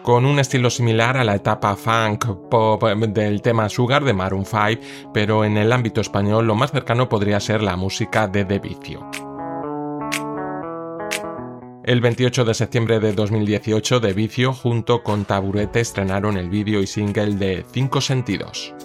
con un estilo similar a la etapa funk pop del tema Sugar de Maroon 5, pero en el ámbito español lo más cercano podría ser la música de De Vicio. El 28 de septiembre de 2018, De Vicio junto con Taburete estrenaron el vídeo y single de 5 Sentidos.